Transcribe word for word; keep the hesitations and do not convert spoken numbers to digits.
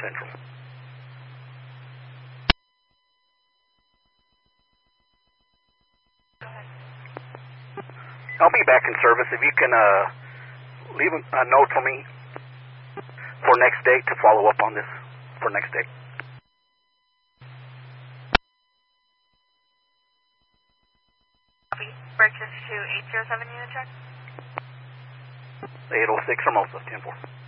Central. I'll be back in service. If you can uh, leave a, a note for me for next day to follow up on this for next day. Copy. Breakfast to eight zero seven unit check. eight oh six Hermosa, ten four.